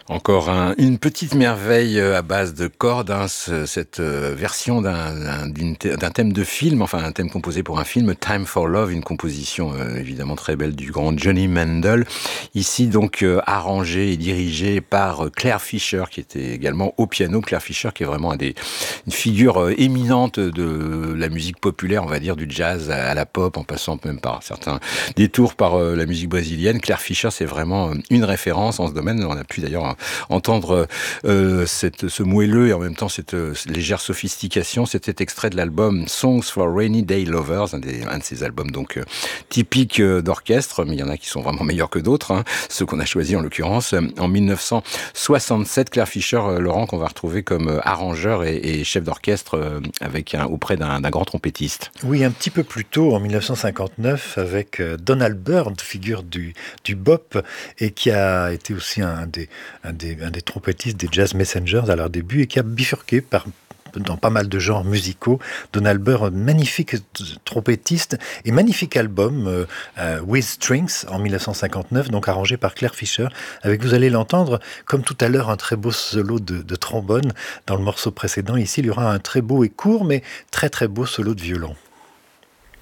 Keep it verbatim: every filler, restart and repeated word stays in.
Encore un, une petite merveille à base de cordes, hein, ce, cette version d'un, d'un, d'une, d'un thème de film, enfin un thème composé pour un film, Time for Love, une composition euh, évidemment très belle du grand Johnny Mandel. Ici donc euh, arrangé et dirigé par Claire Fischer, qui était également au piano. Claire Fischer qui est vraiment un des, une figure euh, éminente de la musique populaire, on va dire, du jazz à, à la pop, en passant même par certains détours par euh, la musique brésilienne. Claire Fischer, c'est vraiment une référence en ce domaine. On a pu d'ailleurs entendre euh, cette, ce moelleux et en même temps cette euh, légère sophistication. C'était extrait de l'album Songs for Rainy Day Lovers, un, des, un de ces albums donc euh, typiques euh, d'orchestre, mais il y en a qui sont vraiment meilleurs que d'autres, hein, ceux qu'on a choisis en l'occurrence. En dix-neuf cent soixante-sept, Claire Fischer, euh, Laurent, qu'on va retrouver comme euh, arrangeur et, et chef d'orchestre euh, avec un, auprès d'un, d'un grand trompettiste. Oui, un petit peu plus tôt, en dix-neuf cent cinquante-neuf, avec euh, Donald Byrd, figure du, du bop, et qui a été aussi un des, un des, un des trompettistes des Jazz Messengers à leur début, et qui a bifurqué par dans pas mal de genres musicaux. Donald Byrd, magnifique trompettiste et magnifique album euh, euh, With Strings en dix-neuf cent cinquante-neuf, donc arrangé par Claire Fischer, avec, vous allez l'entendre, comme tout à l'heure, un très beau solo de, de trombone dans le morceau précédent. Ici, il y aura un très beau et court, mais très très beau solo de violon.